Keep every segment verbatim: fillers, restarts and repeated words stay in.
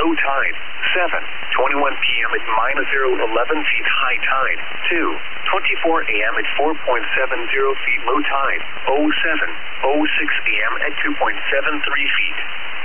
low tide. seven twenty-one p m at minus zero eleven feet high tide. two twenty-four a m at four point seven zero feet low tide. oh seven oh six a m at two point seven three feet.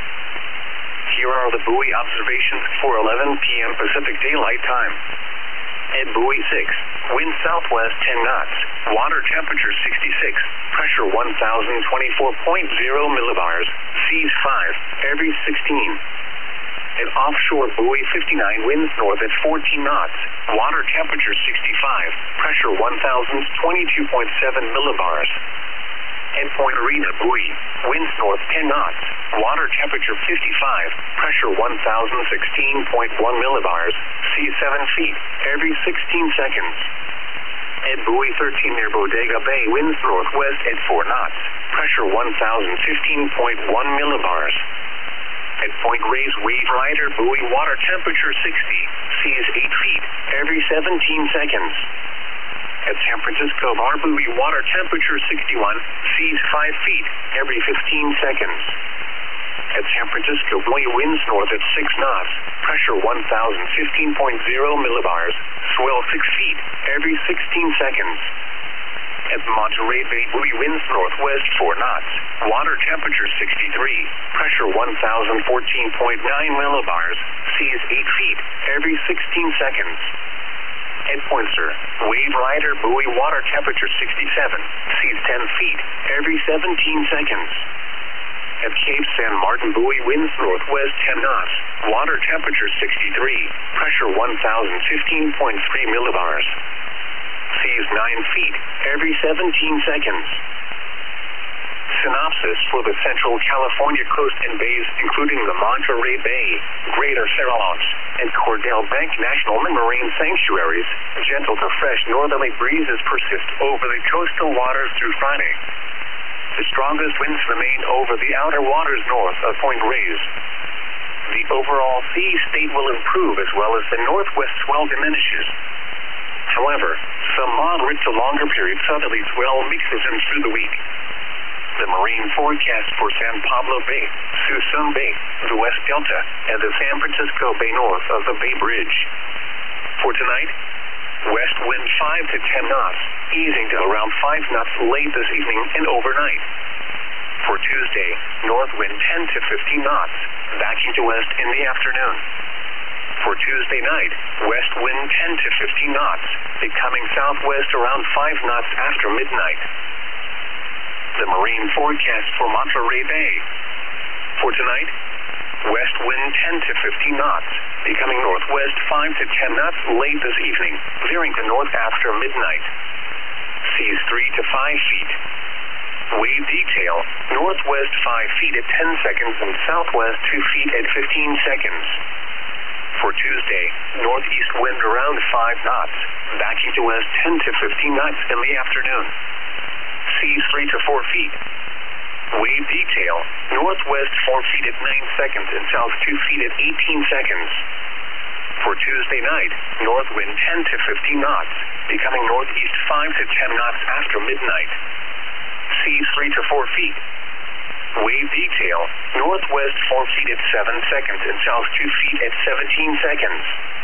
Here are the buoy observations for eleven p m Pacific Daylight Time. At buoy six, wind southwest ten knots, water temperature sixty-six, pressure one thousand twenty-four point zero millibars, seas five, every sixteen. At offshore buoy fifty-nine, winds north at fourteen knots, water temperature sixty-five, pressure one thousand twenty-two point seven millibars. At Point Arena buoy, winds north ten knots, water temperature fifty-five, pressure one thousand sixteen point one millibars, seas seven feet, every sixteen seconds. At buoy thirteen near Bodega Bay, winds northwest at four knots, pressure one thousand fifteen point one millibars. At Point Reyes Wave Rider buoy, water temperature sixty, seas eight feet, every seventeen seconds. At San Francisco Bar buoy, water temperature sixty-one, seas five feet, every fifteen seconds. At San Francisco buoy, winds north at six knots, pressure one thousand fifteen point zero millibars, swell six feet, every sixteen seconds. At Monterey Bay buoy, winds northwest four knots, water temperature sixty-three, pressure one thousand fourteen point nine millibars, seas eight feet, every sixteen seconds. At Poinsett, Wave Rider buoy, water temperature sixty-seven, seas ten feet, every seventeen seconds. At Cape San Martin buoy, winds northwest ten knots, water temperature sixty-three, pressure one thousand fifteen point three millibars. Seas nine feet, every seventeen seconds. Synopsis for the Central California coast and bays, including the Monterey Bay, Greater Farallones, and Cordell Bank National Marine Sanctuaries. Gentle to fresh northerly breezes persist over the coastal waters through Friday. The strongest winds remain over the outer waters north of Point Reyes. The overall sea state will improve as well as the northwest swell diminishes. However, some moderate to longer period southerly swell mixes in through the week. The marine forecast for San Pablo Bay, Suisun Bay, the West Delta, and the San Francisco Bay north of the Bay Bridge. For tonight, west wind five to ten knots, easing to around five knots late this evening and overnight. For Tuesday, north wind ten to fifteen knots, backing to west in the afternoon. For Tuesday night, west wind ten to fifteen knots, becoming southwest around five knots after midnight. The marine forecast for Monterey Bay. For tonight, west wind ten to fifteen knots, becoming northwest five to ten knots late this evening, veering to north after midnight. Seas three to five feet. Wave detail, northwest five feet at ten seconds and southwest two feet at fifteen seconds. For Tuesday, northeast wind around five knots, backing to west ten to fifteen knots in the afternoon. Seas three to four feet. Wave detail, northwest four feet at nine seconds and south two feet at eighteen seconds. For Tuesday night, north wind ten to fifteen knots, becoming northeast five to ten knots after midnight. Seas three to four feet. Wave detail, northwest four feet at seven seconds and south two feet at seventeen seconds.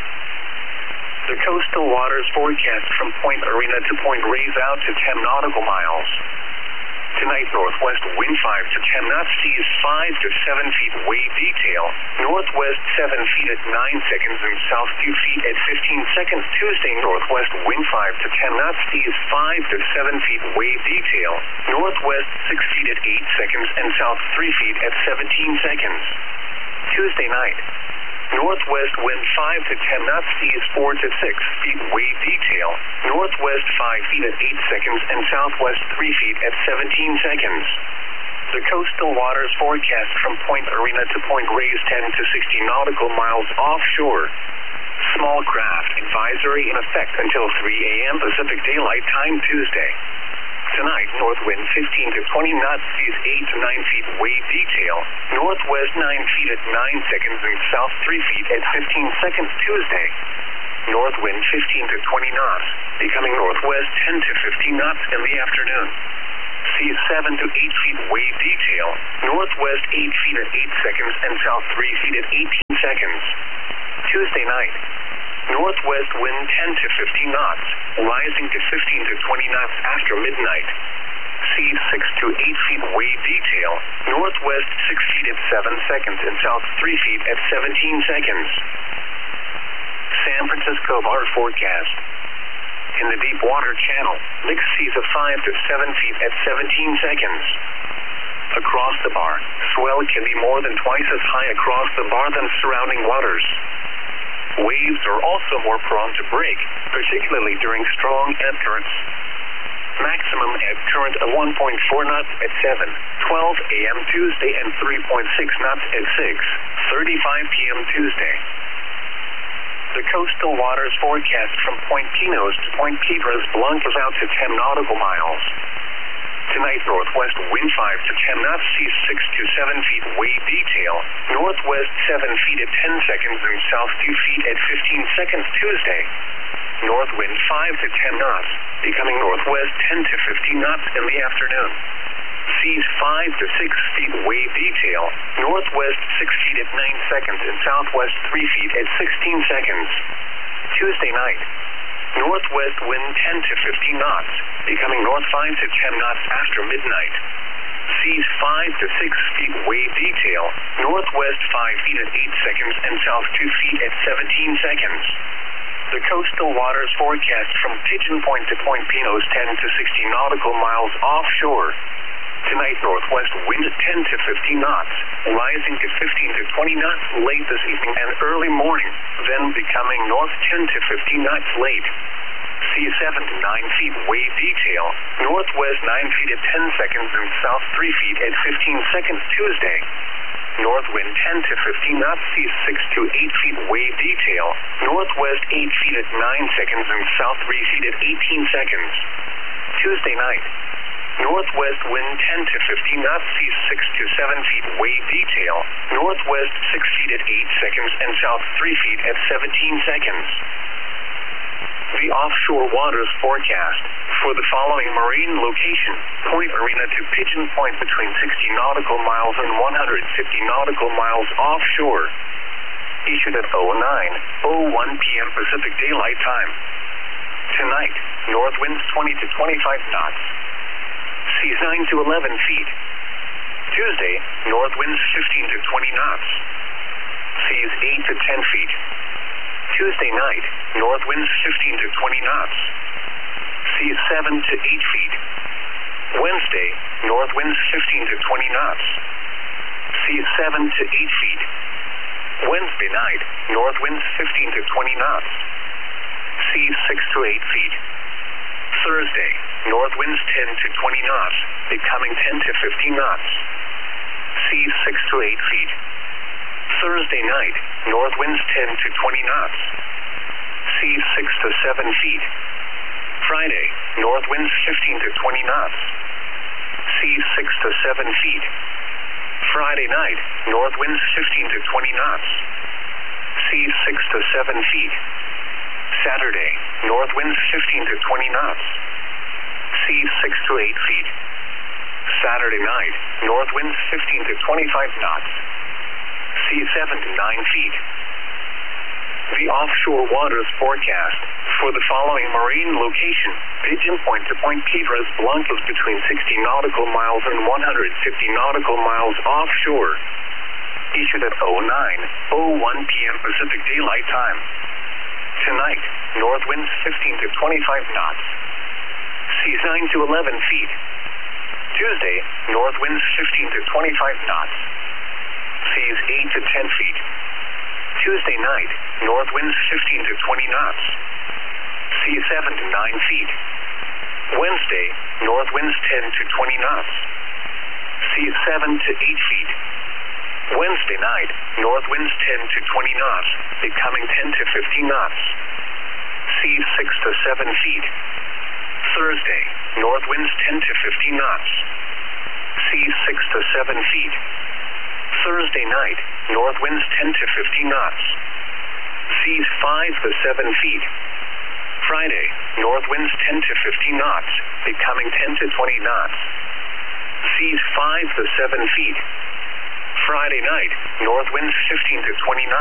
The coastal waters forecast from Point Arena to Point Reyes out to ten nautical miles. Tonight, northwest wind five to ten knots, seas five to seven feet, wave detail. Northwest seven feet at nine seconds and south two feet at fifteen seconds. Tuesday, northwest wind five to ten knots, seas five to seven feet, wave detail. Northwest six feet at eight seconds and south three feet at seventeen seconds. Tuesday night, northwest wind five to ten knots, seas four to six feet, wave detail. Northwest five feet at eight seconds and southwest three feet at seventeen seconds. The coastal waters forecast from Point Arena to Point Reyes ten to sixteen nautical miles offshore. Small craft advisory in effect until three a m Pacific Daylight Time Tuesday. Tonight, north wind fifteen to twenty knots, seas eight to nine feet, wave detail. Northwest nine feet at nine seconds and south three feet at fifteen seconds. Tuesday, north wind fifteen to twenty knots, becoming northwest ten to fifteen knots in the afternoon. Seas seven to eight feet wave detail, northwest eight feet at eight seconds and south three feet at eighteen seconds. Tuesday night, northwest wind ten to fifteen knots, rising to fifteen to twenty knots after midnight. Seas six to eight feet wave detail, northwest six feet at seven seconds and south three feet at seventeen seconds. San Francisco Bar forecast. In the deep water channel, mixed seas of five to seven feet at seventeen seconds. Across the bar, swell can be more than twice as high across the bar than surrounding waters. Waves are also more prone to break, particularly during strong ebb currents. Maximum ebb current of one point four knots at seven twelve a m Tuesday and three point six knots at six thirty-five p m Tuesday. The coastal waters forecast from Point Pinos to Point Piedras Blancas out to ten nautical miles. Tonight, northwest wind five to ten knots, seas six to seven feet wave detail, northwest seven feet at ten seconds and south two feet at fifteen seconds Tuesday. North wind five to ten knots, becoming northwest ten to fifteen knots in the afternoon. Seas five to six feet wave detail, northwest six feet at nine seconds and southwest three feet at sixteen seconds. Tuesday night, northwest wind ten to fifteen knots, becoming north five to ten knots after midnight. Seas five to six feet wave detail, northwest five feet at eight seconds and south two feet at seventeen seconds. The coastal waters forecast from Pigeon Point to Point Pinos ten to sixteen nautical miles offshore. Tonight, northwest wind ten to fifteen knots, rising to fifteen to twenty knots late this evening and early morning, then becoming north ten to fifteen knots late. Seas seven to nine feet wave detail, northwest nine feet at ten seconds and south three feet at fifteen seconds Tuesday. North wind ten to fifteen knots, seas six to eight feet wave detail, northwest eight feet at nine seconds and south three feet at eighteen seconds. Tuesday night, northwest wind ten to fifteen knots, seas six to seven feet wave detail, northwest six feet at eight seconds and south three feet at seventeen seconds. The offshore waters forecast for the following marine location, Point Arena to Pigeon Point between sixty nautical miles and one hundred fifty nautical miles offshore. Issued at oh nine oh one p m Pacific Daylight Time. Tonight, north winds twenty to twenty-five knots. Seas nine to eleven feet. Tuesday, north winds fifteen to twenty knots. Seas eight to ten feet. Tuesday night, north winds fifteen to twenty knots. Seas seven to eight feet. Wednesday, north winds fifteen to twenty knots. Seas seven to eight feet. Wednesday night, north winds fifteen to twenty knots. Seas six to eight feet. Thursday, north winds ten to twenty knots, becoming ten to fifteen knots. Seas six to eight feet. Thursday night, north winds ten to twenty knots. Seas six to seven feet. Friday, north winds fifteen to twenty knots. Seas six to seven feet. Friday night, north winds fifteen to twenty knots. Seas six to seven feet. Saturday, north winds fifteen to twenty knots. Seas six to eight feet. Saturday night, north winds fifteen to twenty-five knots. Seas seven to nine feet. The offshore waters forecast for the following marine location, Pigeon Point to Point Piedras Blancas between sixty nautical miles and one hundred fifty nautical miles offshore. Issued at oh nine oh one p m Pacific Daylight Time. Tonight, north winds fifteen to twenty-five knots. Seas nine to eleven feet. Tuesday, north winds fifteen to twenty-five knots. Seas eight to ten feet. Tuesday night, north winds fifteen to twenty knots. Seas seven to nine feet. Wednesday, north winds ten to twenty knots. Seas seven to eight feet. Wednesday night, north winds ten to twenty knots, becoming ten to fifteen knots. Seas six to seven feet. Thursday, north winds ten to fifteen knots. Seas six to seven feet. Thursday night, north winds ten to fifteen knots. Seas five to seven feet. Friday, north winds ten to fifteen knots, becoming ten to twenty knots. seas five to seven feet. Friday night, north winds fifteen to twenty-nine.